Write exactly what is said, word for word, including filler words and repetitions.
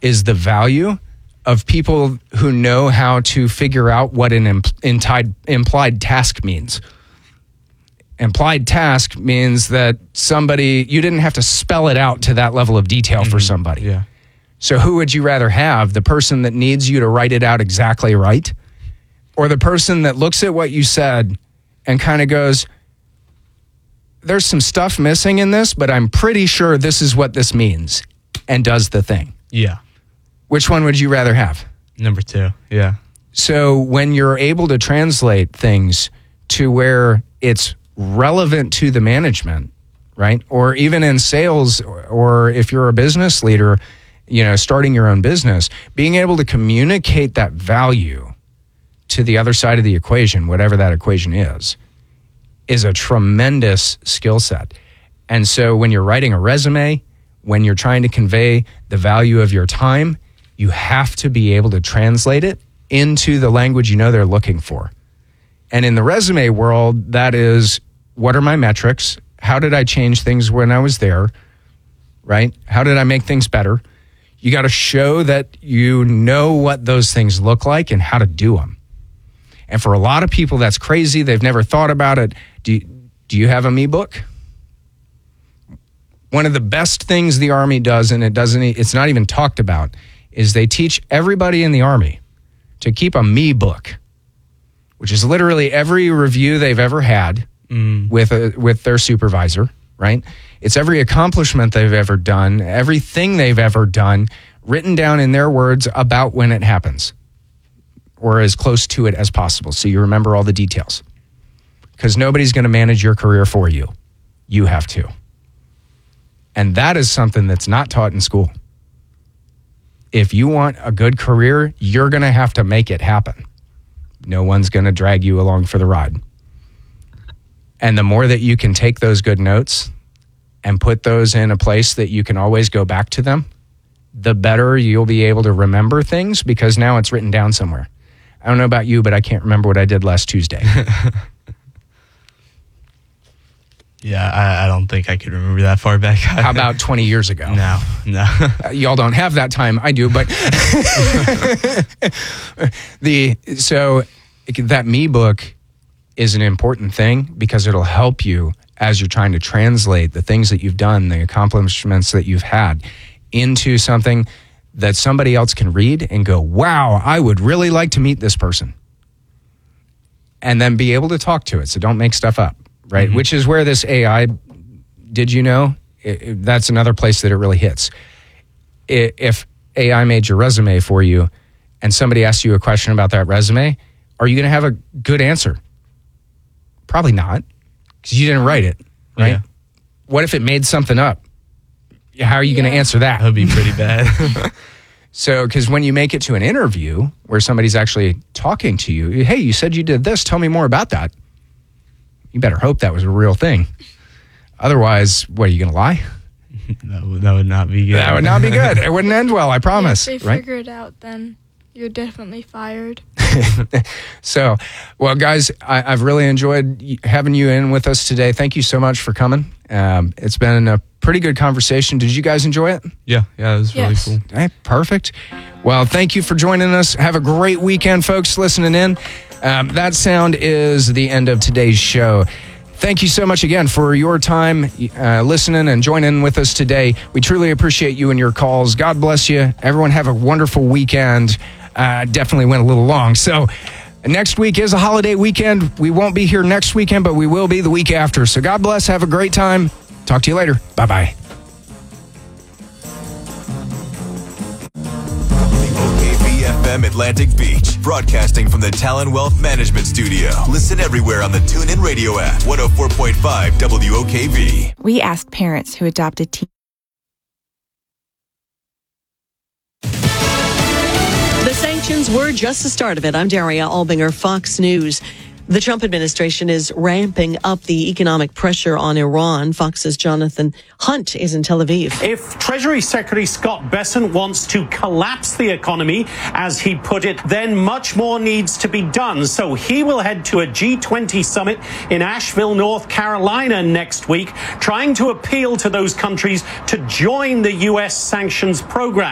is the value of people who know how to figure out what an imp- implied, implied task means. Implied task means that somebody, you didn't have to spell it out to that level of detail mm-hmm. for somebody. Yeah. So who would you rather have? The person that needs you to write it out exactly right? Or the person that looks at what you said and kind of goes, there's some stuff missing in this, but I'm pretty sure this is what this means, and does the thing. Yeah. Which one would you rather have? Number two, yeah. So when you're able to translate things to where it's relevant to the management, right? Or even in sales, or if you're a business leader, you know, starting your own business, being able to communicate that value to the other side of the equation, whatever that equation is, is a tremendous skill set. And so when you're writing a resume, when you're trying to convey the value of your time, you have to be able to translate it into the language you know they're looking for. And in the resume world, that is, what are my metrics? How did I change things when I was there, right? How did I make things better? You got to show that you know what those things look like and how to do them. And for a lot of people, that's crazy. They've never thought about it. Do you, do you have a me book? One of the best things the Army does, and it doesn't, it's not even talked about, is they teach everybody in the Army to keep a me book, which is literally every review they've ever had mm. with a, with their supervisor, right? It's every accomplishment they've ever done, everything they've ever done, written down in their words about when it happens, or as close to it as possible, so you remember all the details. Because nobody's going to manage your career for you. You have to. And that is something that's not taught in school. If you want a good career, you're going to have to make it happen. No one's going to drag you along for the ride. And the more that you can take those good notes and put those in a place that you can always go back to them, the better you'll be able to remember things, because now it's written down somewhere. I don't know about you, but I can't remember what I did last Tuesday. Yeah, I, I don't think I could remember that far back. How about twenty years ago? No, no. uh, y'all don't have that time. I do, but the so that me book is an important thing, because it'll help you as you're trying to translate the things that you've done, the accomplishments that you've had, into something that somebody else can read and go, wow, I would really like to meet this person. And then be able to talk to it. So don't make stuff up. Right, mm-hmm. Which is where this A I, did you know? It, it, that's another place that it really hits. It, if A I made your resume for you and somebody asked you a question about that resume, are you going to have a good answer? Probably not, because you didn't write it, right? Yeah. What if it made something up? How are you yeah. going to answer that? That would be pretty bad. So, because when you make it to an interview where somebody's actually talking to you, hey, you said you did this, tell me more about that. You better hope that was a real thing. Otherwise, what, are you going to lie? That would, that would not be good. That would not be good. It wouldn't end well, I promise. If they right? figure it out, then you're definitely fired. So, well, guys, I, I've really enjoyed having you in with us today. Thank you so much for coming. Um, it's been a pretty good conversation. Did you guys enjoy it? Yeah, yeah, it was yes. really cool. Hey, perfect. Well, thank you for joining us. Have a great weekend, folks, listening in. Um, that sound is the end of today's show. Thank you so much again for your time uh, listening and joining with us today. We truly appreciate you and your calls. God bless you. Everyone have a wonderful weekend. Uh, definitely went a little long. So next week is a holiday weekend. We won't be here next weekend, but we will be the week after. So God bless. Have a great time. Talk to you later. Bye-bye. F M Atlantic Beach, broadcasting from the Talon Wealth Management Studio. Listen everywhere on the TuneIn Radio app. one oh four point five W O K V. We asked parents who adopted teens. The sanctions were just the start of it. I'm Daria Albinger, Fox News. The Trump administration is ramping up the economic pressure on Iran. Fox's Jonathan Hunt is in Tel Aviv. If Treasury Secretary Scott Bessent wants to collapse the economy, as he put it, then much more needs to be done. So he will head to a G twenty summit in Asheville, North Carolina next week, trying to appeal to those countries to join the U S sanctions program.